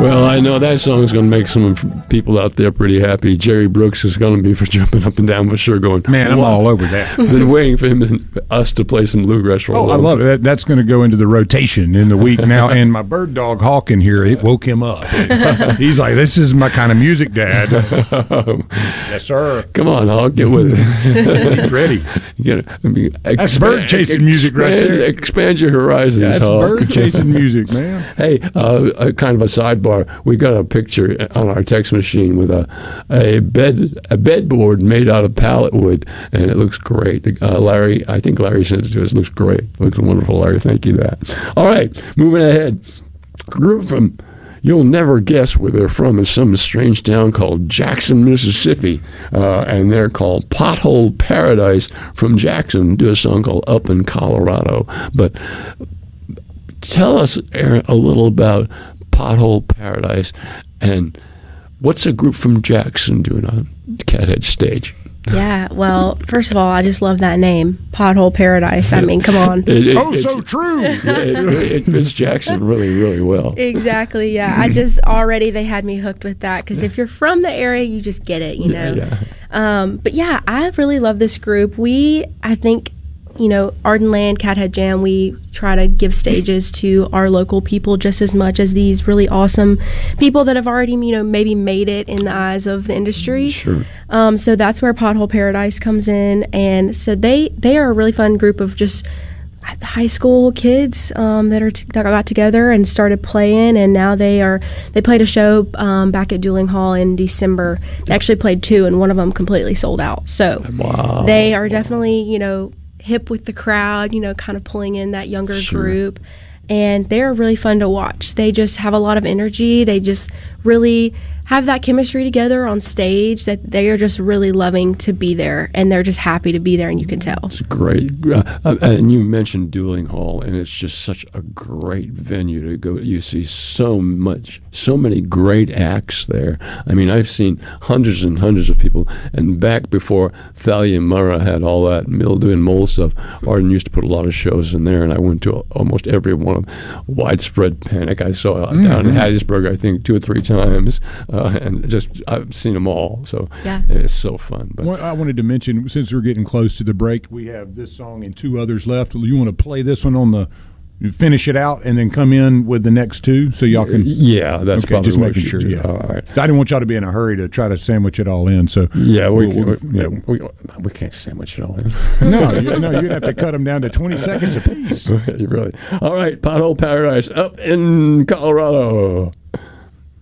Well, I know that song is going to make some people out there pretty happy. Jerry Brooks is going to be for jumping up and down for sure going, man, I'm all over that. Been waiting for him and us to play some bluegrass for a I little love bit. it. That's going to go into the rotation in the week now. And my bird dog Hawk in here, it woke him up. He's like, this is my kind of music, Dad. Yes, sir. Come on, Hawk, get with it. He's ready. That's bird chasing music right there. Expand your horizons, That's Hawk. bird chasing music, man. Hey, kind of a sidebar. We got a picture on our text machine with a bedboard made out of pallet wood, and it looks great. Larry, I think Larry sent it to us. It looks great. It looks wonderful, Larry. Thank you for that. All right, moving ahead. A group from, you'll never guess where they're from, is some strange town called Jackson, Mississippi, and they're called Pothole Paradise from Jackson. Do a song called Up in Colorado. But tell us, Aaron, a little about Pothole Paradise and what's a group from Jackson doing on Cathead stage? Yeah, well, first of all, I just love that name, Pothole Paradise. I mean, come on. So true. It fits Jackson really, really well. Exactly, yeah. I just already, they had me hooked with that because if you're from the area, you just get it, you know. But yeah, I really love this group. I think, Ardenland, Cathead Jam, we try to give stages to our local people just as much as these really awesome people that have already, maybe made it in the eyes of the industry. Sure. So that's where Pothole Paradise comes in. And so they are a really fun group of just high school kids that got together and started playing, and now they played a show back at Dueling Hall in December. They actually played 2, and one of them completely sold out. So wow. They are definitely, hip with the crowd, kind of pulling in that younger group. And they're really fun to watch. They just have a lot of energy. They just really have that chemistry together on stage that they are just really loving to be there, and they're just happy to be there, and you can tell. It's great. And you mentioned Dueling Hall, and it's just such a great venue to go. You see so many great acts there. I mean, I've seen hundreds and hundreds of people, and back before Thalia Murrah had all that mildew and mold stuff, Arden used to put a lot of shows in there, and I went to almost every one of Widespread Panic. I saw down in Hattiesburg, I think, 2 or 3 times. And I've seen them all, so it's so fun. But I wanted to mention, since we're getting close to the break, we have this song and 2 others left. You want to play this one finish it out, and then come in with the next 2, so y'all can. Yeah, that's okay. Just making sure. Yeah, all right. I didn't want y'all to be in a hurry to try to sandwich it all in. So yeah, we can't sandwich it all in. No, you'd have to cut them down to 20 seconds apiece. Really? All right, Pothole Paradise up in Colorado.